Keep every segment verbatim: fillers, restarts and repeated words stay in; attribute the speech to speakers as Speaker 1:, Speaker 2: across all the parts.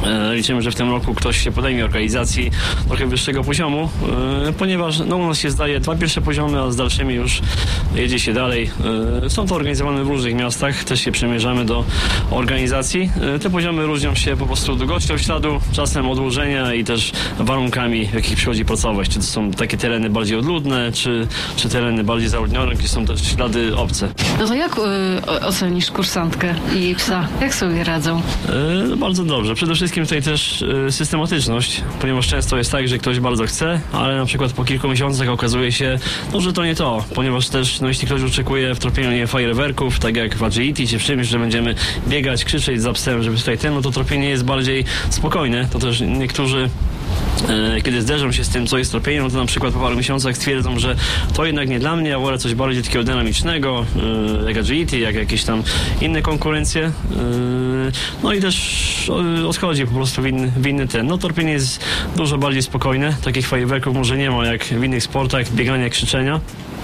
Speaker 1: Liczymy, że w tym roku ktoś się podejmie organizacji trochę wyższego poziomu, ponieważ no, u nas się zdaje dwa pierwsze poziomy, a z dalszymi już jedzie się dalej. Są to organizowane w różnych miastach, też się przymierzamy do organizacji. Te poziomy różnią się po prostu długością śladu, czasem odłożenia i też warunkami, w jakich przychodzi pracować. Czy to są takie tereny bardziej odludne, czy, czy tereny bardziej zaludnione, gdzie są też ślady obce.
Speaker 2: No to jak y, ocenisz kursantkę i jej psa? Jak sobie radzą?
Speaker 1: E, bardzo dobrze. Przede wszystkim tutaj też e, systematyczność, ponieważ często jest tak, że ktoś bardzo chce, ale na przykład po kilku miesiącach okazuje się, no, że to nie to, ponieważ też, no, jeśli ktoś oczekuje w tropieniu nie fajerwerków, tak jak w agility czy w czymś, że będziemy biegać, krzyczeć za psem, żeby tutaj ten, no to tropienie jest bardziej spokojne. To też niektórzy kiedy zderzą się z tym, co jest tropienie, no to na przykład po paru miesiącach stwierdzą, że to jednak nie dla mnie, ja wolę coś bardziej takiego dynamicznego, jak agility, jak jakieś tam inne konkurencje. No i też odchodzi po prostu w inny, w inny ten. No tropienie jest dużo bardziej spokojne, takich fajerwerków może nie ma jak w innych sportach, biegania, krzyczenia.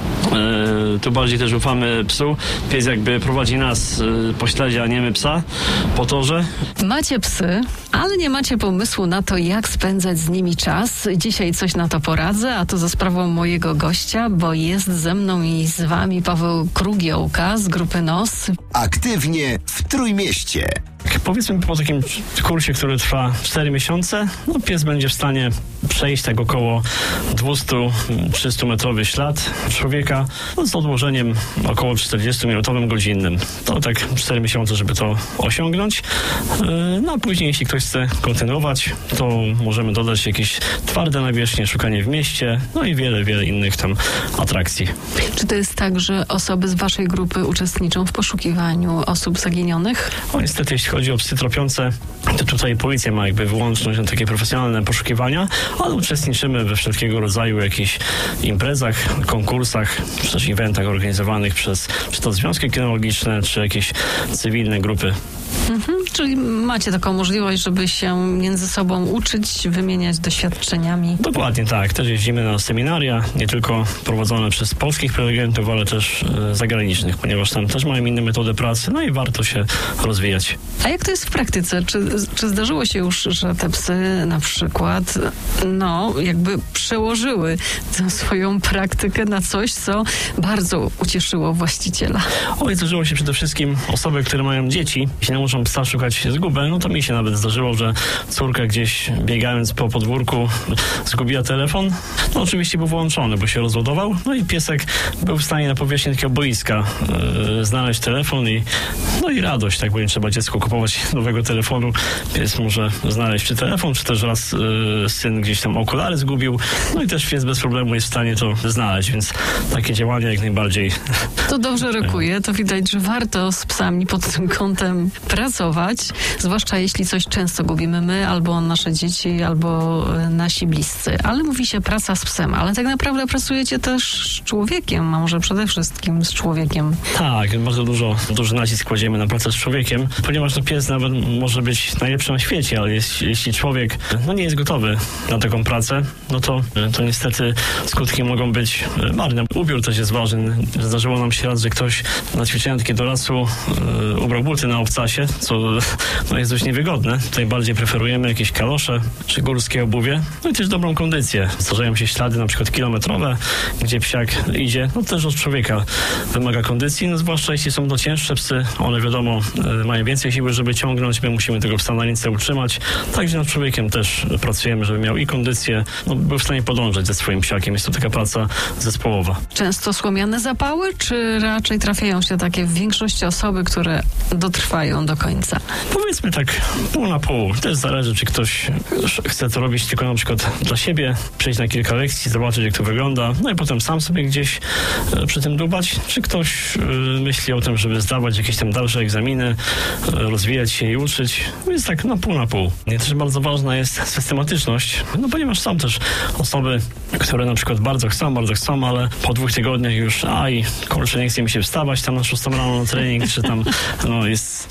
Speaker 1: E, tu bardziej też ufamy psu. Pies jakby prowadzi nas e, po śladzie, a nie my psa po torze.
Speaker 2: Macie psy, ale nie macie pomysłu na to, jak spędzać z nimi czas. Dzisiaj coś na to poradzę, a to za sprawą mojego gościa, bo jest ze mną i z wami Paweł Krugiołka z grupy N O S.
Speaker 3: Aktywnie w Trójmieście.
Speaker 1: Powiedzmy po takim kursie, który trwa cztery miesiące, no pies będzie w stanie przejść tak około dwieście trzysta metrowy ślad człowieka, no z odłożeniem około czterdziestominutowym godzinnym. To tak cztery miesiące, żeby to osiągnąć. No a później, jeśli ktoś chce kontynuować, to możemy dodać jakieś twarde nawierzchnie, szukanie w mieście, no i wiele, wiele innych tam atrakcji.
Speaker 2: Czy to jest tak, że osoby z waszej grupy uczestniczą w poszukiwaniu osób zaginionych?
Speaker 1: O, niestety, jeśli chodzi o psy tropiące, to tutaj policja ma jakby wyłączność na takie profesjonalne poszukiwania, ale uczestniczymy we wszelkiego rodzaju jakichś imprezach, konkursach, czy też eventach organizowanych przez czy to związki kinologiczne, czy jakieś cywilne grupy.
Speaker 2: Mhm, czyli macie taką możliwość, żeby się między sobą uczyć, wymieniać doświadczeniami.
Speaker 1: Dokładnie tak. Też jeździmy na seminaria, nie tylko prowadzone przez polskich prelegentów, ale też e, zagranicznych, ponieważ tam też mają inne metody pracy, no i warto się rozwijać.
Speaker 2: A jak to jest w praktyce? Czy, czy zdarzyło się już, że te psy na przykład, no, jakby przełożyły tę swoją praktykę na coś, co bardzo ucieszyło właściciela?
Speaker 1: Oj, zdarzyło się przede wszystkim osoby, które mają dzieci, jeśli muszą psa szukać zgubę, no to mi się nawet zdarzyło, że córka gdzieś biegając po podwórku zgubiła telefon. No oczywiście był włączony, bo się rozładował, no i piesek był w stanie na powierzchni takiego boiska yy, znaleźć telefon i no i radość, tak, bo nie trzeba dziecku kupować nowego telefonu. Pies może znaleźć czy telefon, czy też raz yy, syn gdzieś tam okulary zgubił, no i też pies bez problemu jest w stanie to znaleźć, więc takie działania jak najbardziej.
Speaker 2: To dobrze rokuje, to widać, że warto z psami pod tym kątem pracować, zwłaszcza jeśli coś często gubimy my, albo nasze dzieci, albo nasi bliscy. Ale mówi się praca z psem, ale tak naprawdę pracujecie też z człowiekiem, a może przede wszystkim z człowiekiem.
Speaker 1: Tak, bardzo dużo, duży nacisk kładziemy na pracę z człowiekiem, ponieważ no pies nawet może być najlepszy na świecie, ale jest, jeśli człowiek no nie jest gotowy na taką pracę, no to, to niestety skutki mogą być marne. Ubiór też jest ważny. Zdarzyło nam się raz, że ktoś na ćwiczeniu takie do lasu yy, ubrał buty na obcasie, co no, jest dość niewygodne. Tutaj bardziej preferujemy jakieś kalosze czy górskie obuwie. No i też dobrą kondycję. Zdarzają się ślady na przykład kilometrowe, gdzie psiak idzie. No też od człowieka wymaga kondycji, no zwłaszcza jeśli są to cięższe psy. One wiadomo y, mają więcej siły, żeby ciągnąć. My musimy tego psa na ręce utrzymać. Także nad człowiekiem też pracujemy, żeby miał i kondycję, no był w stanie podążać ze swoim psiakiem. Jest to taka praca zespołowa.
Speaker 2: Często słomiane zapały, czy raczej trafiają się takie w większości osoby, które dotrwają do końca?
Speaker 1: Powiedzmy tak pół na pół. Też zależy, czy ktoś chce to robić tylko na przykład dla siebie, przejść na kilka lekcji, zobaczyć, jak to wygląda, no i potem sam sobie gdzieś e, przy tym dubać, czy ktoś e, myśli o tym, żeby zdawać jakieś tam dalsze egzaminy, e, rozwijać się i uczyć. Więc tak na pół na pół. I też bardzo ważna jest systematyczność, no ponieważ są też osoby, które na przykład bardzo chcą, bardzo chcą, ale po dwóch tygodniach już aj, kurczę, nie chce mi się wstawać tam na szóstą rano na trening, czy tam no jest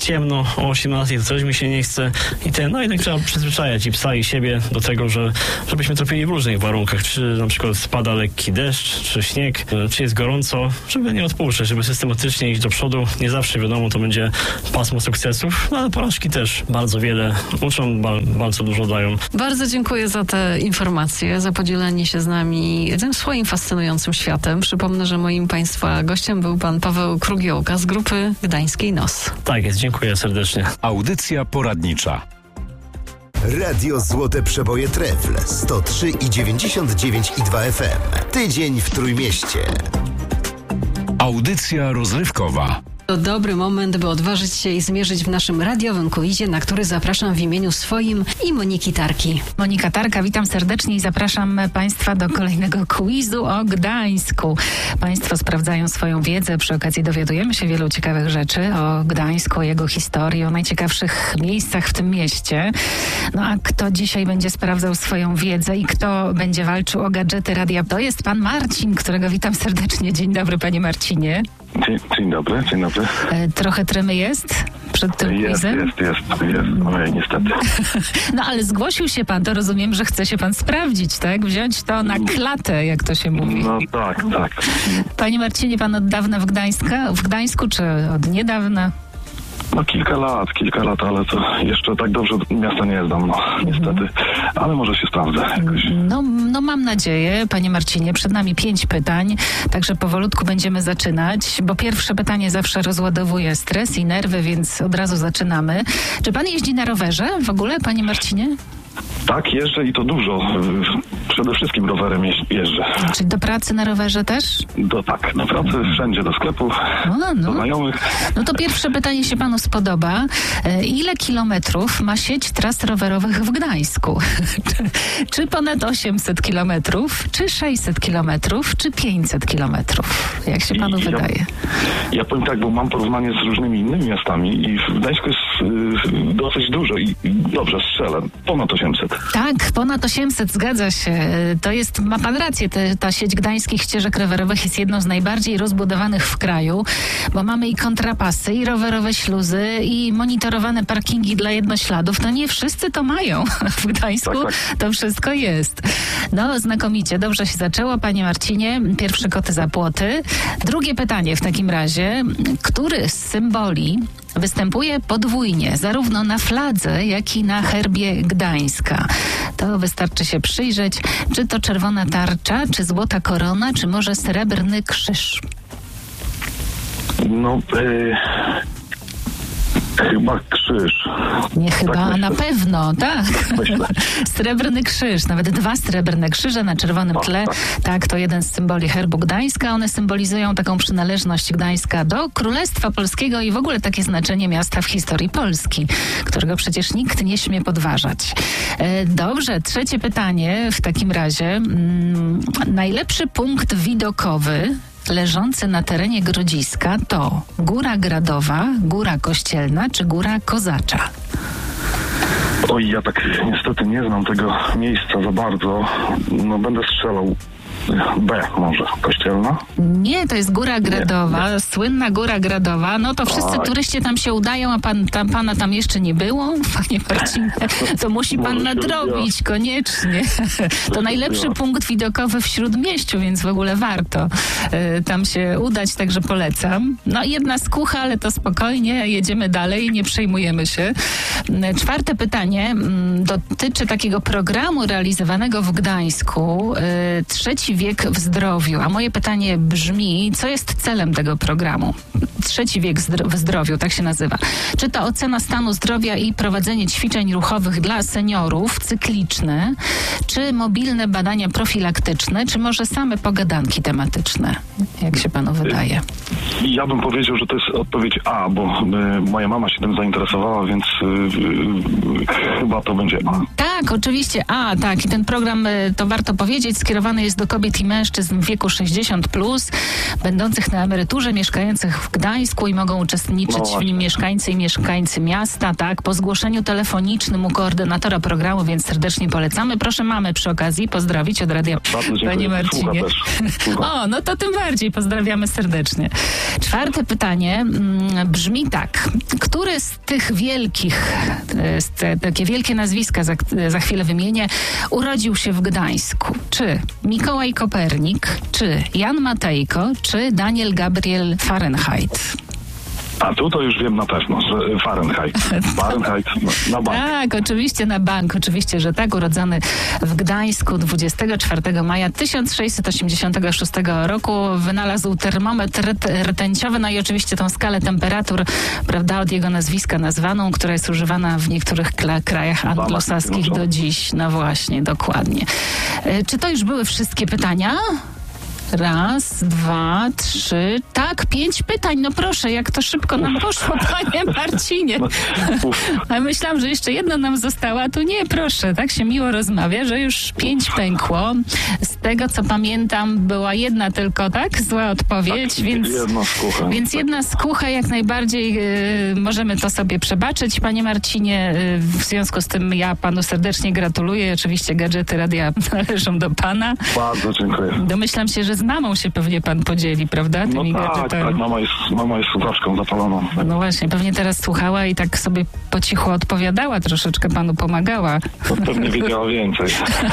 Speaker 1: ciemno o osiemnastej, to coś mi się nie chce i ten, no jednak trzeba przyzwyczajać i psa i siebie do tego, że żebyśmy tropili w różnych warunkach, czy na przykład spada lekki deszcz, czy śnieg, czy jest gorąco, żeby nie odpuszczać, żeby systematycznie iść do przodu. Nie zawsze wiadomo, to będzie pasmo sukcesów, no ale porażki też bardzo wiele uczą, ba- bardzo dużo dają.
Speaker 2: Bardzo dziękuję za te informacje, za podzielenie się z nami tym swoim fascynującym światem. Przypomnę, że moim Państwa gościem był pan Paweł Krugiołka z grupy Gdańskiej N O S.
Speaker 1: Tak jest, dziękuję serdecznie.
Speaker 3: Audycja poradnicza. Radio Złote Przeboje Trefl sto trzy i dziewięćdziesiąt dziewięć i dwa F M. Tydzień w Trójmieście. Audycja rozrywkowa.
Speaker 2: To dobry moment, by odważyć się i zmierzyć w naszym radiowym quizie, na który zapraszam w imieniu swoim i Moniki Tarki.
Speaker 4: Monika Tarka, witam serdecznie i zapraszam Państwa do kolejnego quizu o Gdańsku. Państwo sprawdzają swoją wiedzę, przy okazji dowiadujemy się wielu ciekawych rzeczy o Gdańsku, o jego historii, o najciekawszych miejscach w tym mieście. No a kto dzisiaj będzie sprawdzał swoją wiedzę i kto będzie walczył o gadżety radia, to jest pan Marcin, którego witam serdecznie. Dzień dobry, panie Marcinie.
Speaker 5: Dzień, dzień dobry, dzień dobry.
Speaker 4: E, trochę tremy jest przed tym
Speaker 5: Jest,
Speaker 4: quizem?
Speaker 5: jest, jest, jest. Ojej, niestety.
Speaker 4: No ale zgłosił się pan, to rozumiem, że chce się pan sprawdzić, tak? Wziąć to na klatę, jak to się mówi.
Speaker 5: No tak, tak.
Speaker 4: Panie Marcinie, pan od dawna w, Gdańska, w Gdańsku, czy od niedawna?
Speaker 5: No kilka lat, kilka lat, ale to jeszcze tak dobrze miasta nie znam, no niestety. Ale może się sprawdzę jakoś.
Speaker 4: No, no mam nadzieję, panie Marcinie, przed nami pięć pytań, także powolutku będziemy zaczynać, bo pierwsze pytanie zawsze rozładowuje stres i nerwy, więc od razu zaczynamy. Czy pan jeździ na rowerze w ogóle, panie Marcinie?
Speaker 5: Tak, jeżdżę i to dużo. Przede wszystkim rowerem jeź- jeżdżę.
Speaker 4: Czy do pracy na rowerze też?
Speaker 5: Do tak, na pracy, wszędzie, do sklepu,
Speaker 4: No,
Speaker 5: do
Speaker 4: no.
Speaker 5: znajomych.
Speaker 4: No to pierwsze pytanie się panu spodoba. E, Ile kilometrów ma sieć tras rowerowych w Gdańsku? czy, czy ponad osiemset kilometrów, czy sześćset kilometrów, czy pięćset kilometrów? Jak się panu
Speaker 5: I ja-
Speaker 4: wydaje?
Speaker 5: Ja powiem tak, bo mam porównanie z różnymi innymi miastami i w Gdańsku jest y, dosyć dużo i, i dobrze strzelę, ponad osiemset.
Speaker 4: Tak, ponad osiemset, zgadza się. To jest, ma pan rację, te, ta sieć gdańskich ścieżek rowerowych jest jedną z najbardziej rozbudowanych w kraju, bo mamy i kontrapasy, i rowerowe śluzy, i monitorowane parkingi dla jednośladów. No nie wszyscy to mają. W Gdańsku
Speaker 5: Tak, tak.
Speaker 4: to wszystko jest. No, znakomicie. Dobrze się zaczęło, panie Marcinie. Pierwsze koty za płoty. Drugie pytanie w takim razie. Który z symboli występuje podwójnie, zarówno na fladze, jak i na herbie Gdańska? To wystarczy się przyjrzeć. Czy to czerwona tarcza, czy złota korona, czy może srebrny krzyż?
Speaker 5: No, y, chyba krzyż.
Speaker 4: Nie chyba,
Speaker 5: Tak
Speaker 4: a
Speaker 5: myślę.
Speaker 4: na pewno, tak.
Speaker 5: Myślę.
Speaker 4: Srebrny krzyż, nawet dwa srebrne krzyże na czerwonym
Speaker 5: O,
Speaker 4: tle.
Speaker 5: tak.
Speaker 4: Tak, to jeden z symboli herbu Gdańska. One symbolizują taką przynależność Gdańska do Królestwa Polskiego i w ogóle takie znaczenie miasta w historii Polski, którego przecież nikt nie śmie podważać. E, Dobrze, trzecie pytanie w takim razie. Mm, najlepszy punkt widokowy leżący na terenie Grodziska to Góra Gradowa, Góra Kościelna czy Góra Kozacza?
Speaker 5: Oj, ja tak niestety nie znam tego miejsca za bardzo. No będę strzelał. B może, Kościelna?
Speaker 4: Nie, to jest Góra Gradowa, słynna Góra Gradowa. No to wszyscy
Speaker 5: Oj.
Speaker 4: turyści tam się udają, a pan, tam, pana tam jeszcze nie było, panie Marcinie. To musi pan
Speaker 5: Może się
Speaker 4: nadrobić koniecznie. To najlepszy
Speaker 5: zrobiło.
Speaker 4: punkt widokowy w Śródmieściu, więc w ogóle warto y, tam się udać, także polecam. No jedna skucha, ale to spokojnie, jedziemy dalej, nie przejmujemy się. Y, Czwarte pytanie mm, dotyczy takiego programu realizowanego w Gdańsku, y, Trzeci wiek w zdrowiu. A moje pytanie brzmi, co jest celem tego programu? Trzeci wiek zdro- w zdrowiu, tak się nazywa. Czy to ocena stanu zdrowia i prowadzenie ćwiczeń ruchowych dla seniorów, cykliczne, czy mobilne badania profilaktyczne, czy może same pogadanki tematyczne? Jak się panu wydaje?
Speaker 5: Ja bym powiedział, że to jest odpowiedź A, bo y, moja mama się tym zainteresowała, więc y, y, chyba to będzie A.
Speaker 4: Tak, Tak, oczywiście. A, tak, i ten program, to warto powiedzieć, skierowany jest do kobiet i mężczyzn w wieku sześćdziesiąt plus, będących na emeryturze, mieszkających w Gdańsku i mogą uczestniczyć
Speaker 5: No
Speaker 4: w nim mieszkańcy i mieszkańcy miasta, tak, po zgłoszeniu telefonicznym u koordynatora programu, więc serdecznie polecamy. Proszę mamy przy okazji pozdrowić od radia,
Speaker 5: Bardzo dziękuję.
Speaker 4: panie Marcinie.
Speaker 5: Słucham też. Słucham.
Speaker 4: O, no to tym bardziej pozdrawiamy serdecznie. Czwarte pytanie mm, brzmi tak. Który z tych wielkich, e, z te, takie wielkie nazwiska za, za chwilę wymienię, urodził się w Gdańsku? Czy Mikołaj Kopernik, czy Jan Matejko, czy Daniel Gabriel Fahrenheit?
Speaker 5: A tu to już wiem na pewno, że Fahrenheit. Fahrenheit na, na bank.
Speaker 4: Tak, oczywiście na bank, oczywiście, że tak. Urodzony w Gdańsku dwudziestego czwartego maja tysiąc sześćset osiemdziesiątego szóstego roku. Wynalazł termometr rt- rtęciowy, no i oczywiście tą skalę temperatur, prawda, od jego nazwiska nazwaną, która jest używana w niektórych kla- krajach anglosaskich do dziś. No właśnie, dokładnie. E, czy to już były wszystkie pytania? Raz, dwa, trzy, tak, pięć pytań. No proszę, jak to szybko nam poszło, panie Marcinie. A myślałam, że jeszcze jedna nam została. Tu nie, proszę, tak się miło rozmawia, że już pięć pękło. Z tego, co pamiętam, była jedna tylko, tak, zła odpowiedź,
Speaker 5: Tak,
Speaker 4: więc,
Speaker 5: jedna skucha.
Speaker 4: więc jedna skucha jak najbardziej y, możemy to sobie przebaczyć, panie Marcinie. Y, w związku z tym ja panu serdecznie gratuluję. Oczywiście gadżety radia należą do pana.
Speaker 5: Bardzo dziękuję.
Speaker 4: Domyślam się, że z mamą się pewnie pan podzieli, prawda?
Speaker 5: No
Speaker 4: Tymi
Speaker 5: tak,
Speaker 4: gadżetami.
Speaker 5: tak, mama jest, mama jest słuchaczką zapaloną.
Speaker 4: No właśnie, pewnie teraz słuchała i tak sobie po cichu odpowiadała, troszeczkę panu pomagała.
Speaker 5: To pewnie wiedziała więcej.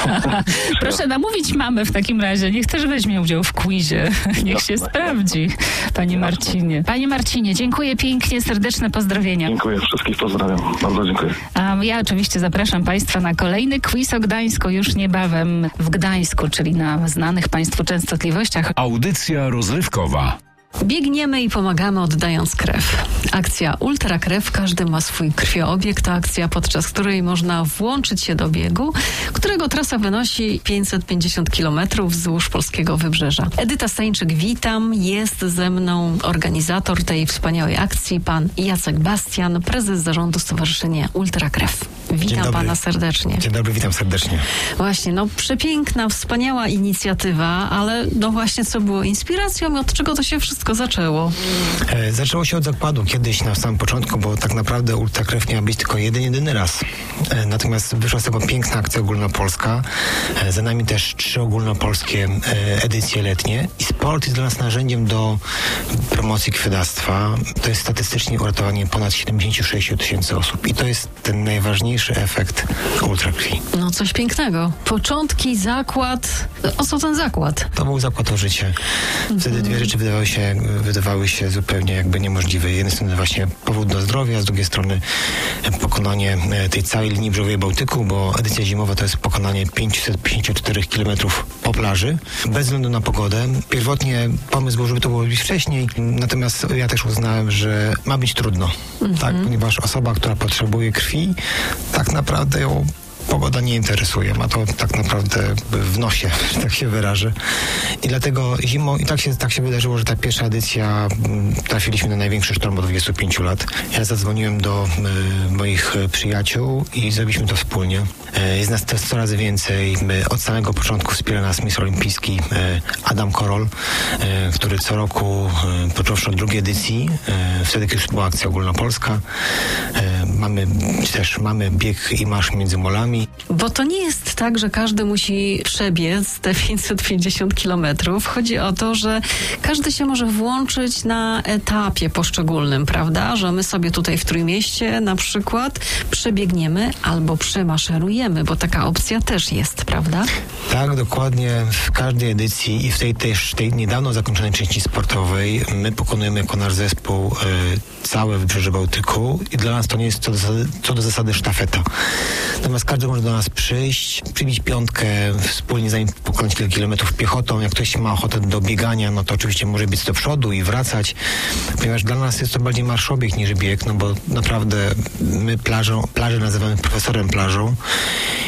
Speaker 4: Proszę namówić mamę w takim razie, niech też weźmie udział w quizie. Niech się
Speaker 5: Jasne.
Speaker 4: sprawdzi, panie Marcinie. Panie Marcinie, dziękuję pięknie, serdeczne pozdrowienia.
Speaker 5: Dziękuję, wszystkich pozdrawiam. Bardzo dziękuję.
Speaker 4: A ja oczywiście zapraszam państwa na kolejny quiz o Gdańsku już niebawem w Gdańsku, czyli na znanych państwu częstotliwościach.
Speaker 6: Audycja rozrywkowa.
Speaker 2: Biegniemy i pomagamy, oddając krew. Akcja Ultra Krew, każdy ma swój krwioobieg. To akcja, podczas której można włączyć się do biegu, którego trasa wynosi pięćset pięćdziesiąt kilometrów wzdłuż polskiego wybrzeża. Edyta Stańczyk, witam. Jest ze mną organizator tej wspaniałej akcji, pan Jacek Bastian, prezes zarządu Stowarzyszenia Ultra Krew. Witam
Speaker 7: dobry.
Speaker 2: pana serdecznie.
Speaker 7: Dzień dobry, witam serdecznie.
Speaker 2: Właśnie, no przepiękna, wspaniała inicjatywa, ale no właśnie co było inspiracją i od czego to się wszystko zaczęło?
Speaker 7: E, zaczęło się od zakładu kiedyś na samym początku, bo tak naprawdę Ultra Krew miała być tylko jeden, jedyny raz. E, natomiast wyszła z tego piękna akcja ogólnopolska. E, za nami też trzy ogólnopolskie e, edycje letnie. I sport jest dla nas narzędziem do promocji krwiodawstwa. To jest statystycznie uratowanie ponad siedemdziesiąt sześć tysięcy osób. I to jest ten najważniejszy efekt ultrakrwi.
Speaker 2: No coś pięknego. Początki, zakład. O co ten zakład?
Speaker 7: To był zakład o życie. Wtedy dwie rzeczy wydawały się, wydawały się zupełnie jakby niemożliwe. Z jednej strony właśnie powód do zdrowia, z drugiej strony pokonanie tej całej linii brzegowej Bałtyku, bo edycja zimowa to jest pokonanie pięćset pięćdziesiąt cztery kilometrów po plaży, bez względu na pogodę. Pierwotnie pomysł był, żeby to było robić wcześniej, natomiast ja też uznałem, że ma być trudno, mhm. tak, ponieważ osoba, która potrzebuje krwi, tak naprawdę ją pogoda nie interesuje, ma to tak naprawdę w nosie, że tak się wyrażę. I dlatego zimą, i tak się, tak się wydarzyło, że ta pierwsza edycja, trafiliśmy na największy sztorm od dwudziestu pięciu lat. Ja zadzwoniłem do y, moich przyjaciół i zrobiliśmy to wspólnie. Y, jest nas też coraz więcej. My od samego początku wspiera nas mistrz olimpijski y, Adam Korol, y, który co roku, y, począwszy od drugiej edycji, y, wtedy kiedy już była akcja ogólnopolska, y, mamy też mamy bieg i marsz między molami.
Speaker 2: Bo to nie jest tak, że każdy musi przebiec te pięćset pięćdziesiąt kilometrów. Chodzi o to, że każdy się może włączyć na etapie poszczególnym, prawda? Że my sobie tutaj w Trójmieście na przykład przebiegniemy albo przemaszerujemy, bo taka opcja też jest, prawda?
Speaker 7: Tak, dokładnie. W każdej edycji i w tej też tej niedawno zakończonej części sportowej my pokonujemy jako nasz zespół y, całe wybrzeże Bałtyku i dla nas to nie jest co do zasady, co do zasady sztafeta. Natomiast każdy może do nas przyjść, przybić piątkę, wspólnie z nami pokonać kilka kilometrów piechotą. Jak ktoś ma ochotę do biegania, no to oczywiście może biec do przodu i wracać, ponieważ dla nas jest to bardziej marszobieg niż bieg, no bo naprawdę my plażą, plażę nazywamy profesorem plażą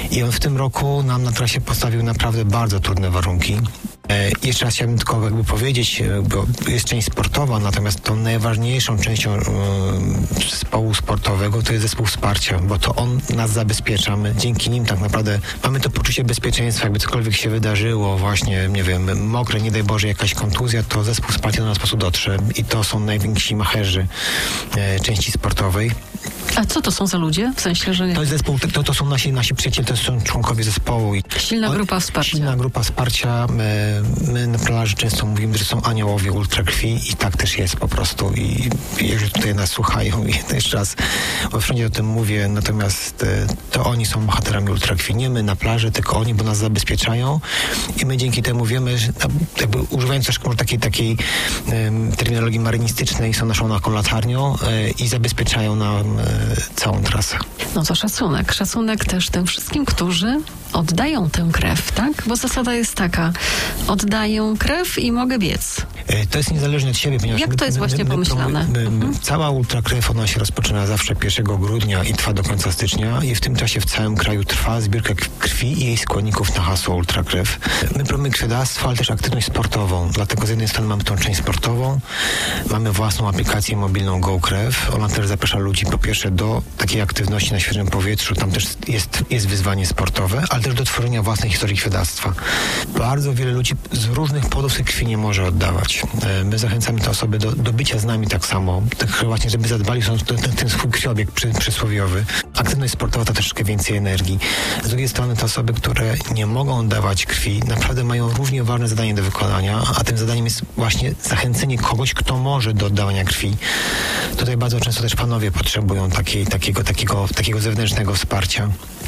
Speaker 7: I on w tym roku nam na trasie postawił naprawdę bardzo trudne warunki. E, jeszcze raz chciałbym tylko jakby powiedzieć, bo jest część sportowa, natomiast tą najważniejszą częścią e, zespołu sportowego to jest zespół wsparcia, bo to on nas zabezpiecza. My dzięki nim tak naprawdę mamy to poczucie bezpieczeństwa, jakby cokolwiek się wydarzyło, właśnie, nie wiem, mokre, nie daj Boże, jakaś kontuzja, to zespół wsparcia do nas po prostu dotrze i to są najwięksi macherzy e, części sportowej.
Speaker 2: A co to są za ludzie? W sensie, że...
Speaker 7: To jest zespół, to, to są nasi, nasi przyjaciele, to są członkowie zespołu. I
Speaker 2: Silna
Speaker 7: o,
Speaker 2: grupa wsparcia.
Speaker 7: Silna grupa wsparcia. My, my na plaży często mówimy, że są aniołowie ultrakrwi i tak też jest po prostu. I, i jeżeli tutaj nas słuchają, i to jeszcze raz wszędzie o tym mówię, natomiast to oni są bohaterami ultrakrwi. Nie my na plaży, tylko oni, bo nas zabezpieczają i my dzięki temu wiemy, że jakby używając też może takiej, takiej um, terminologii marynistycznej, są naszą taką latarnią e, i zabezpieczają nam e, całą trasę.
Speaker 2: No to szacunek. Szacunek też tym wszystkim, którzy oddają tę krew, tak? Bo zasada jest taka, oddaję krew i mogę biec.
Speaker 7: To jest niezależne od siebie, ponieważ...
Speaker 2: Jak to jest
Speaker 7: my,
Speaker 2: właśnie
Speaker 7: my, my,
Speaker 2: pomyślane?
Speaker 7: My, my,
Speaker 2: mhm.
Speaker 7: Cała ultrakrew, ona się rozpoczyna zawsze pierwszego grudnia i trwa do końca stycznia i w tym czasie w całym kraju trwa zbiórka krwi i jej składników na hasło ultrakrew. My promujemy krwiodawstwo, ale też aktywność sportową, dlatego z jednej strony mamy tą część sportową, mamy własną aplikację mobilną GoKrew, ona też zaprasza ludzi po pierwsze do takiej aktywności na świeżym powietrzu, tam też jest, jest wyzwanie sportowe, ale też do tworzenia własnej historii krwiodawstwa. Bardzo wiele ludzi z różnych powodów tej krwi nie może oddawać. My zachęcamy te osoby do, do bycia z nami tak samo, tak właśnie, żeby zadbali o ten, ten swój krwiobieg przy, przysłowiowy. Aktywność sportowa to troszeczkę więcej energii. Z drugiej strony te osoby, które nie mogą oddawać krwi, naprawdę mają równie ważne zadanie do wykonania, a tym zadaniem jest właśnie zachęcenie kogoś, kto może do oddawania krwi. Tutaj bardzo często też panowie potrzebują takiej, takiego, takiego, takiego zewnętrznego wsparcia.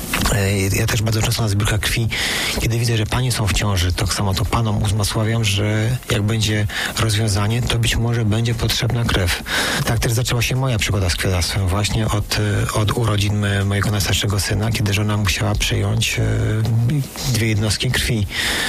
Speaker 7: Ja też bardzo często na zbiórkach krwi, kiedy widzę, że panie są w ciąży, tak samo to panom uzmysławiam, że jak będzie rozwiązanie, to być może będzie potrzebna krew. Tak też zaczęła się moja przygoda z krwiodawstwem właśnie od, od urodzin mojego najstarszego syna, kiedy żona musiała przyjąć dwie jednostki krwi.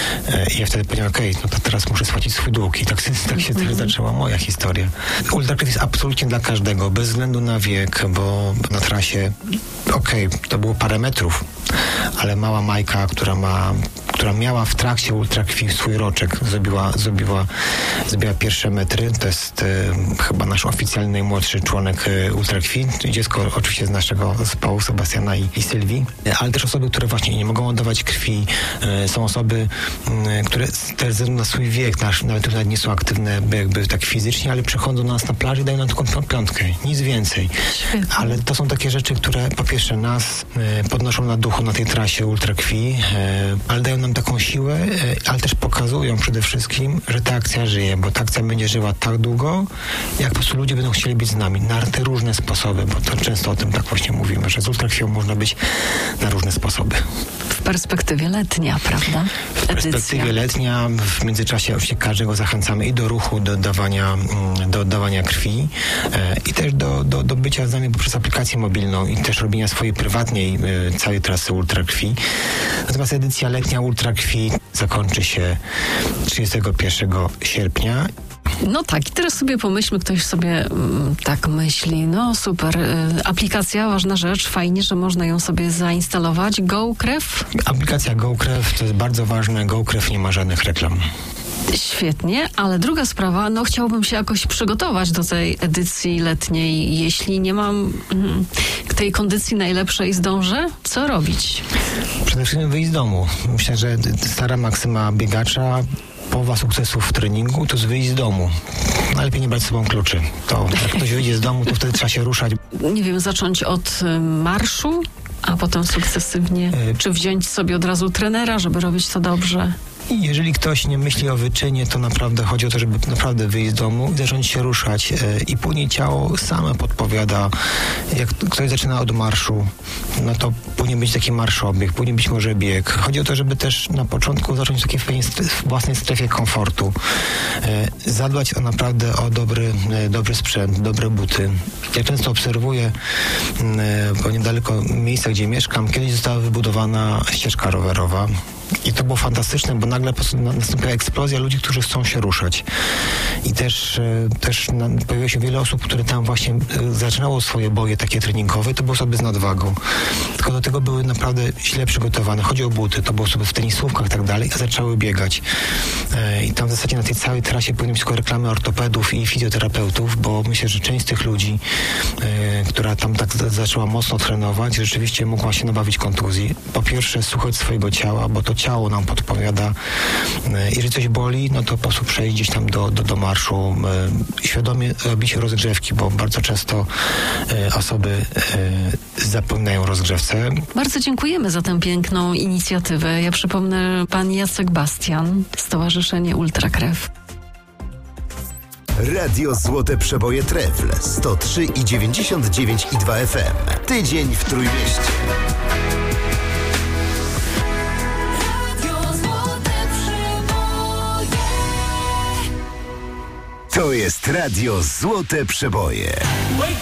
Speaker 7: I ja wtedy powiedziałem, okej, okay, no to teraz muszę spłacić swój dług. I tak, tak się też zaczęła moja historia. Ultrakrew jest absolutnie dla każdego, bez względu na wiek, bo na trasie, okej, okay, to było parę metrów, ale mała Majka, która ma, która miała w trakcie ultrakrwi swój roczek, zrobiła, zrobiła, zrobiła pierwsze metry. To jest e, chyba nasz oficjalny najmłodszy członek e, ultrakrwi. Dziecko oczywiście z naszego zespołu, Sebastiana i, i Sylwii, e, ale też osoby, które właśnie nie mogą oddawać krwi. E, są osoby, e, które też ze względu na swój wiek, nasz, nawet, nawet nie są aktywne jakby tak fizycznie, ale przychodzą do nas na plaży i dają nam taką piątkę. Nic więcej.
Speaker 2: Świetnie.
Speaker 7: Ale to są takie rzeczy, które po pierwsze nas e, podnoszą na duchu na tej trasie ultrakrwi, e, ale dają nam taką siłę, e, ale też pokazują przede wszystkim, że ta akcja żyje, bo ta akcja będzie żyła tak długo, jak po prostu ludzie będą chcieli być z nami na te różne sposoby, bo to często o tym tak właśnie mówimy, że z ultrakrwią można być na różne sposoby.
Speaker 2: W perspektywie letnia, prawda?
Speaker 7: W perspektywie letnia, w międzyczasie oczywiście każdego zachęcamy i do ruchu, do oddawania, do oddawania krwi e, i też do, do, do bycia z nami poprzez aplikację mobilną i też robienia swojej prywatnej e, całej trasy ultrakrwi. Natomiast edycja letnia ultrakrwi zakończy się trzydziestego pierwszego sierpnia.
Speaker 2: No tak, i teraz sobie pomyślmy, ktoś sobie mm, tak myśli, no super, y, aplikacja, ważna rzecz, fajnie, że można ją sobie zainstalować. GoKrew?
Speaker 7: Aplikacja GoKrew to jest bardzo ważne, GoKrew nie ma żadnych reklam.
Speaker 2: Świetnie, ale druga sprawa, no chciałbym się jakoś przygotować do tej edycji letniej. Jeśli nie mam mm, tej kondycji najlepszej, zdążę, co robić?
Speaker 7: Przede wszystkim wyjść z domu. Myślę, że stara maksyma biegacza, połowa sukcesów w treningu to jest wyjść z domu. Najlepiej nie brać z sobą kluczy. To jak ktoś wyjdzie z domu, to wtedy trzeba się ruszać.
Speaker 2: Nie wiem, zacząć od y, marszu, a potem sukcesywnie, y- czy wziąć sobie od razu trenera, żeby robić to dobrze?
Speaker 7: I jeżeli ktoś nie myśli o wyczynie, to naprawdę chodzi o to, żeby naprawdę wyjść z domu i zacząć się ruszać. Yy, I później ciało same podpowiada. Jak ktoś zaczyna od marszu, no to powinien być taki marszobieg, powinien być może bieg. Chodzi o to, żeby też na początku zacząć w takiej w własnej strefie komfortu. Yy, zadbać o naprawdę o dobry, yy, dobry sprzęt, dobre buty. Ja często obserwuję, yy, bo niedaleko miejsca, gdzie mieszkam, kiedyś została wybudowana ścieżka rowerowa. I to było fantastyczne, bo nagle po prostu nastąpiła eksplozja ludzi, którzy chcą się ruszać. I też, e, też na, pojawiło się wiele osób, które tam właśnie e, zaczynało swoje boje takie treningowe. To były osoby z nadwagą. Tylko do tego były naprawdę źle przygotowane. Chodzi o buty. To były osoby w tenisówkach i tak dalej, a zaczęły biegać. E, I tam w zasadzie na tej całej trasie powinny być tylko reklamy ortopedów i fizjoterapeutów, bo myślę, że część z tych ludzi, e, która tam tak za, zaczęła mocno trenować, rzeczywiście mogła się nabawić kontuzji. Po pierwsze, słuchać swojego ciała, bo to ciało nam podpowiada. E, jeżeli coś boli, no to po prostu przejść gdzieś tam do, do, do marszu. E, świadomie robić rozgrzewki, bo bardzo często e, osoby e, zapominają o rozgrzewce.
Speaker 2: Bardzo dziękujemy za tę piękną inicjatywę. Ja przypomnę, pan Jacek Bastian, Stowarzyszenie Ultrakrew.
Speaker 3: Radio Złote Przeboje Trefl sto trzy i dziewięćdziesiąt dziewięć i dwa F M. Tydzień w Trójmieście. To jest Radio Złote Przeboje.